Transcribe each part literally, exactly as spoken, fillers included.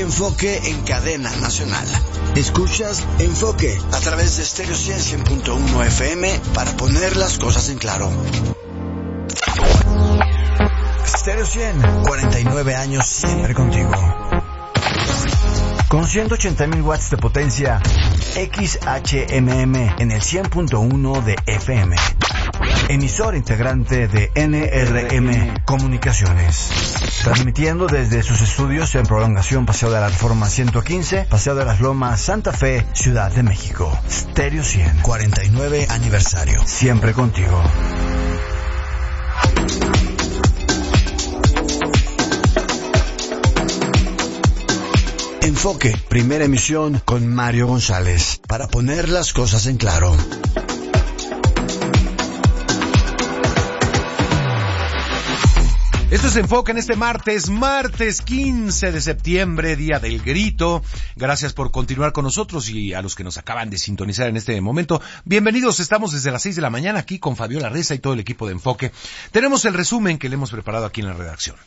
Enfoque en cadena nacional. Escuchas Enfoque a través de Stereo cien punto uno F M para poner las cosas en claro. Stereo cien, cuarenta y nueve años siempre contigo. Con ciento ochenta mil watts de potencia, X H M M en el cien punto uno de F M. Emisor integrante de N R M Comunicaciones. Transmitiendo desde sus estudios en Prolongación Paseo de la Reforma ciento quince, Paseo de las Lomas, Santa Fe, Ciudad de México. Stereo cien, cuarenta y nueve aniversario. Siempre contigo. Enfoque, primera emisión con Mario González, para poner las cosas en claro. Esto es Enfoque en este martes, martes quince de septiembre, Día del Grito. Gracias por continuar con nosotros y a los que nos acaban de sintonizar en este momento. Bienvenidos, estamos desde las seis de la mañana aquí con Fabiola Reza y todo el equipo de Enfoque. Tenemos el resumen que le hemos preparado aquí en la redacción.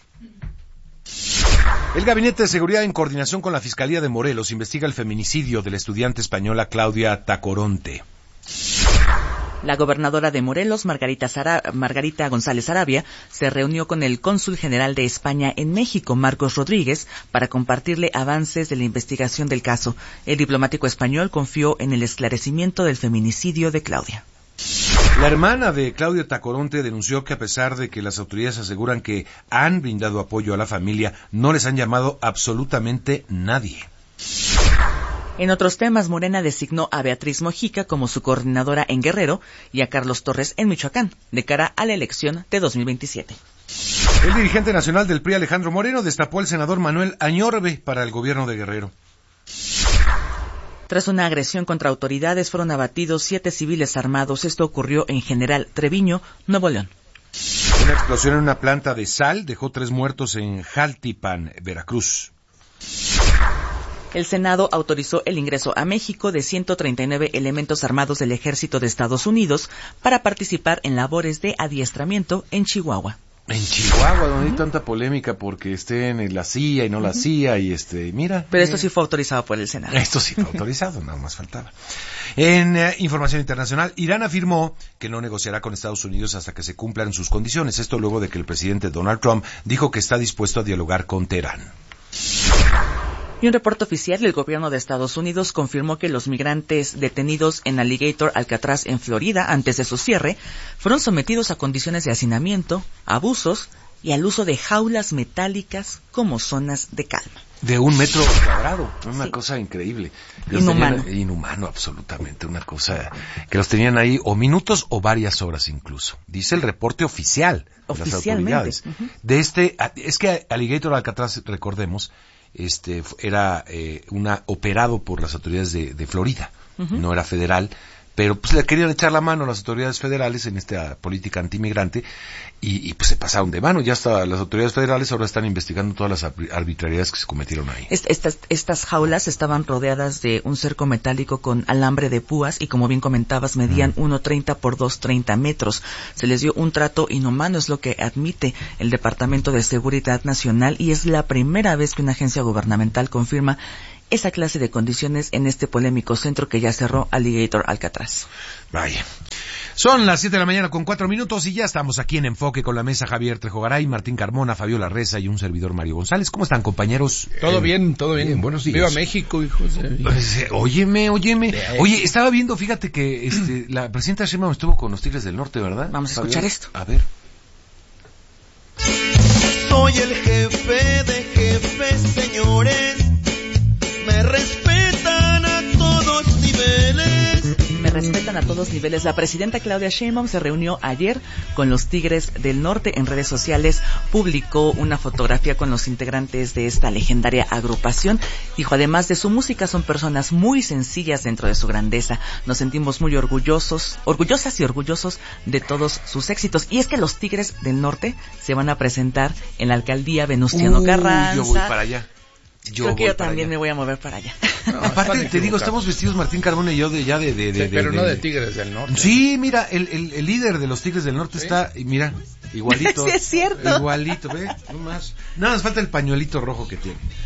El Gabinete de Seguridad, en coordinación con la Fiscalía de Morelos, investiga el feminicidio de la estudiante española Claudia Tacoronte. La gobernadora de Morelos, Margarita, Sara, Margarita González Arabia, se reunió con el cónsul general de España en México, Marcos Rodríguez, para compartirle avances de la investigación del caso. El diplomático español confió en el esclarecimiento del feminicidio de Claudia. La hermana de Claudia Tacoronte denunció que a pesar de que las autoridades aseguran que han brindado apoyo a la familia, no les han llamado absolutamente nadie. En otros temas, Morena designó a Beatriz Mojica como su coordinadora en Guerrero y a Carlos Torres en Michoacán, de cara a la elección de dos mil veintisiete. El dirigente nacional del P R I, Alejandro Moreno, destapó al senador Manuel Añorbe para el gobierno de Guerrero. Tras una agresión contra autoridades, fueron abatidos siete civiles armados. Esto ocurrió en General Treviño, Nuevo León. Una explosión en una planta de sal dejó tres muertos en Jaltipan, Veracruz. El Senado autorizó el ingreso a México de ciento treinta y nueve elementos armados del Ejército de Estados Unidos para participar en labores de adiestramiento en Chihuahua. En Chihuahua, donde uh-huh. hay tanta polémica porque estén en la C I A y no la uh-huh. C I A y este, mira. Pero esto sí fue autorizado por el Senado. Esto sí fue autorizado, nada más faltaba. En eh, información internacional, Irán afirmó que no negociará con Estados Unidos hasta que se cumplan sus condiciones. Esto luego de que el presidente Donald Trump dijo que está dispuesto a dialogar con Teherán. Y un reporte oficial del gobierno de Estados Unidos confirmó que los migrantes detenidos en Alligator Alcatraz en Florida antes de su cierre fueron sometidos a condiciones de hacinamiento, abusos y al uso de jaulas metálicas como zonas de calma. De un metro cuadrado, una sí. cosa increíble. Los inhumano. Tenían, inhumano, absolutamente, una cosa que los tenían ahí o minutos o varias horas incluso. Dice el reporte oficial de las autoridades. Uh-huh. De este, es que Alligator Alcatraz, recordemos, este era eh, una operado por las autoridades de, de Florida, uh-huh. no era federal, pero pues le querían echar la mano a las autoridades federales en esta política antimigrante y, y pues se pasaron de mano. Ya hasta las autoridades federales ahora están investigando todas las arbitrariedades que se cometieron ahí. Estas, estas jaulas estaban rodeadas de un cerco metálico con alambre de púas y, como bien comentabas, medían mm. uno treinta por dos treinta metros. Se les dio un trato inhumano, es lo que admite el Departamento de Seguridad Nacional, y es la primera vez que una agencia gubernamental confirma esa clase de condiciones en este polémico centro que ya cerró Alligator Alcatraz. Vaya. Son las siete de la mañana con cuatro minutos y ya estamos aquí en Enfoque con la mesa Javier Trejogaray, Martín Carmona, Fabiola Reza y un servidor Mario González. ¿Cómo están, compañeros? Todo eh, bien, todo bien. bien. Buenos días. Viva México, hijos. Pues, óyeme, óyeme. Oye, estaba viendo, fíjate que este, la presidenta Sheinbaum estuvo con los Tigres del Norte, ¿verdad? Vamos a Fabiola? escuchar esto. A ver. Soy el jefe de jefes, señores. Me respetan a todos niveles. Me respetan a todos niveles. La presidenta Claudia Sheinbaum se reunió ayer con los Tigres del Norte. En redes sociales publicó una fotografía con los integrantes de esta legendaria agrupación. Dijo, además de su música, son personas muy sencillas dentro de su grandeza. Nos sentimos muy orgullosos, orgullosas y orgullosos de todos sus éxitos. Y es que los Tigres del Norte se van a presentar en la alcaldía Venustiano uh, Carranza. Yo voy para allá. Yo Creo que yo también allá. me voy a mover para allá. No, aparte, te digo, estamos vestidos Martín Carmona y yo de ya de... de, de, sí, pero de, no de, de Tigres del Norte. Sí, mira, el, el, el líder de los Tigres del Norte ¿sí? está, mira, igualito. Sí, es cierto. Igualito, ve, no más. Nada más falta el pañuelito rojo que tiene.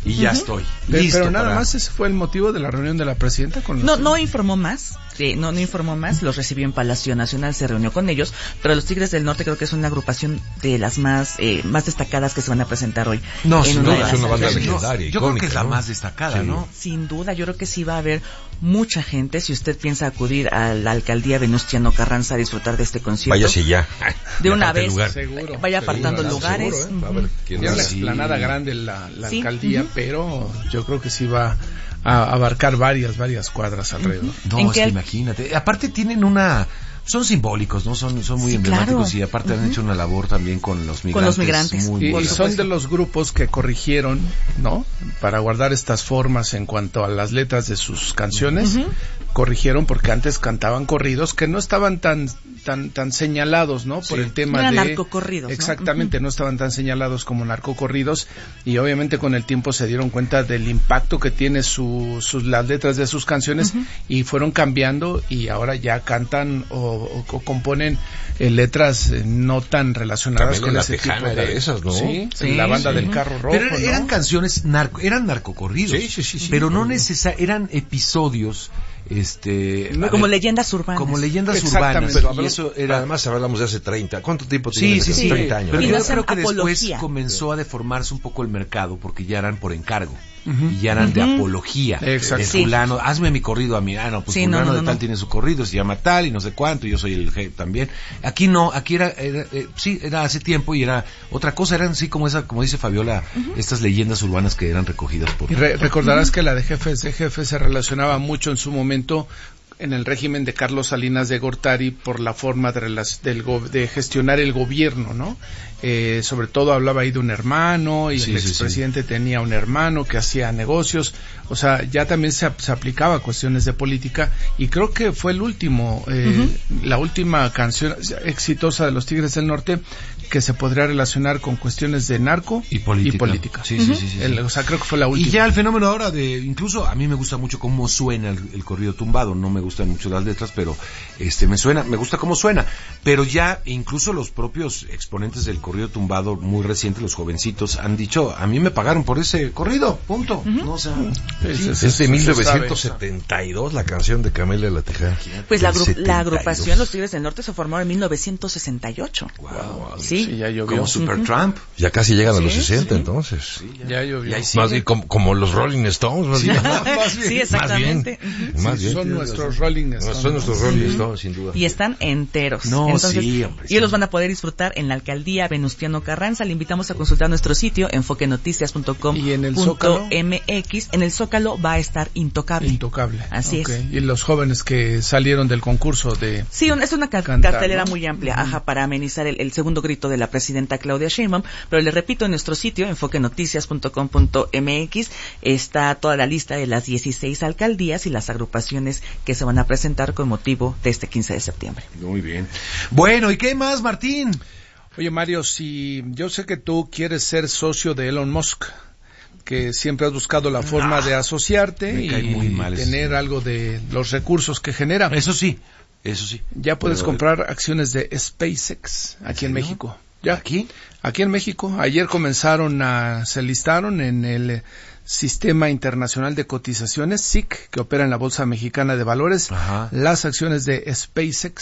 y ya uh-huh. estoy Pero, listo. pero nada para... más ese fue el motivo de la reunión de la presidenta con los... No, no informó más. Sí, no, no informó más, los recibió en Palacio Nacional, se reunió con ellos, pero los Tigres del Norte creo que es una agrupación de las más eh, más destacadas que se van a presentar hoy. No, en sin una duda, de las es una banda actuaciones. legendaria. Yo creo que es la más destacada, sí. ¿no? Sin duda, yo creo que sí va a haber mucha gente. Si usted piensa acudir a la alcaldía Venustiano Carranza a disfrutar de este concierto, váyase ya. De una vez, seguro, vaya seguro, apartando seguro, lugares. Seguro, ¿eh? Uh-huh. Va a ver quién Tiene la explanada grande la, la sí. alcaldía, uh-huh. pero yo creo que sí va a abarcar varias, varias cuadras alrededor. No, es que al... imagínate. Aparte tienen una... Son simbólicos, ¿no? Son, son muy sí, emblemáticos claro. y aparte uh-huh. han hecho una labor también con los migrantes. Con los migrantes. Muy y, y son de los grupos que corrigieron, ¿no? Para guardar estas formas en cuanto a las letras de sus canciones, uh-huh. corrigieron porque antes cantaban corridos que no estaban tan tan tan señalados, ¿no? Por sí. el tema no de narcocorridos, exactamente, ¿no? Uh-huh. no estaban tan señalados como narcocorridos y obviamente con el tiempo se dieron cuenta del impacto que tiene su, sus las letras de sus canciones uh-huh. y fueron cambiando y ahora ya cantan o, o, o componen eh, letras eh, no tan relacionadas Camilo con la ese tipo de, de esas, ¿no? Sí, sí la banda sí. del carro rojo, pero eran ¿no? canciones narco, eran narcocorridos, sí, sí, sí, sí, pero sí, no sí. necesariamente eran episodios. Este, como ver, leyendas urbanas. Como leyendas urbanas. Pero, y eso era... Además hablamos de hace treinta. ¿Cuánto tiempo tiene? Sí, sí, sí. treinta años. Pero y yo no creo que apología. después comenzó a deformarse un poco el mercado porque ya eran por encargo. Uh-huh. Y ya eran uh-huh. de apología. Exacto. De fulano, hazme mi corrido a mí. Ah, no, pues sí, fulano no, no, de no, tal no. tiene su corrido, se llama tal y no sé cuánto, y yo soy el jefe también. Aquí no, aquí era, era eh, sí, era hace tiempo y era otra cosa, eran así como esa, como dice Fabiola, uh-huh. estas leyendas urbanas que eran recogidas por... Y re- recordarás uh-huh. que la de Jefes de Jefes se relacionaba mucho en su momento en el régimen de Carlos Salinas de Gortari por la forma de, relac- del go- de gestionar el gobierno, ¿no? Eh, sobre todo hablaba ahí de un hermano y sí, el expresidente sí, sí. tenía un hermano que hacía negocios, o sea, ya también se, se aplicaba a cuestiones de política y creo que fue el último, eh, uh-huh. la última canción exitosa de los Tigres del Norte que se podría relacionar con cuestiones de narco y política. Y política. Sí, uh-huh. sí, sí, sí, el, sí. O sea, creo que fue la última. Y ya el fenómeno ahora de, incluso a mí me gusta mucho cómo suena el, el corrido tumbado, no me gustan mucho las letras, pero este me suena, me gusta cómo suena, pero ya incluso los propios exponentes del corrido tumbado muy reciente, los jovencitos, han dicho, a mí me pagaron por ese corrido, punto. Uh-huh. No, o sea, sí, sí, es, es de mil novecientos setenta y dos la canción de Camelia la Tejada. Pues la, gru- la agrupación Los Tigres del Norte se formó en mil novecientos sesenta y ocho. Wow, wow. Sí. Sí, ya llovió. Como Supertramp. Uh-huh. Ya casi llegan sí, a los sesenta, sí. entonces. Sí, ya, ya llovió. Ya más bien como, como los Rolling Stones, más sí, bien. más bien. Sí, exactamente. Más bien. Más sí, bien. Son nuestros Rolling Stones. Son nuestros Rolling uh-huh. Stones, sin duda. Y están enteros. No, entonces, sí, hombre. Y ellos los van a poder disfrutar en la alcaldía Venustiano Carranza. Le invitamos a consultar nuestro sitio, enfoque noticias punto com y en el Zócalo M X. En el Zócalo va a estar Intocable. Intocable. Así okay. es. Y los jóvenes que salieron del concurso de... Sí, es una ca- cantar, cartelera ¿no? muy amplia, ajá, para amenizar el, el segundo grito de la presidenta Claudia Sheinbaum. Pero le repito, en nuestro sitio, enfoque noticias punto com punto m x, está toda la lista de las dieciséis alcaldías y las agrupaciones que se van a presentar con motivo de este quince de septiembre. Muy bien. Bueno, ¿y qué más, Martín? Oye, Mario, si yo sé que tú quieres ser socio de Elon Musk, que siempre has buscado la forma ah, de asociarte y muy mal tener eso. Algo de los recursos que genera. Eso sí, eso sí. Ya puedes Pero, comprar acciones de SpaceX aquí en, en México. ¿Ya? ¿Aquí? Aquí en México. Ayer comenzaron a, se listaron en el Sistema Internacional de Cotizaciones, S I C, que opera en la Bolsa Mexicana de Valores, Ajá. las acciones de SpaceX